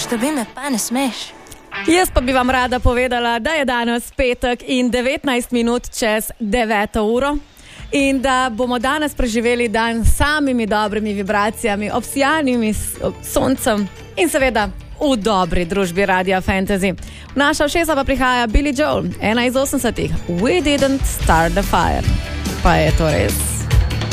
što bi me pa ne smeš. Jaz pa bi vam rada povedala, da je danes petek in 19 minut čez 9 uro in da bomo danes preživeli dan s samimi dobrimi vibracijami, obsijanimi soncem in seveda v dobri družbi Radia Fantasy. V naša všesa pa prihaja Billy Joel, ena iz 80-ih. We didn't start the fire. Pa je to res.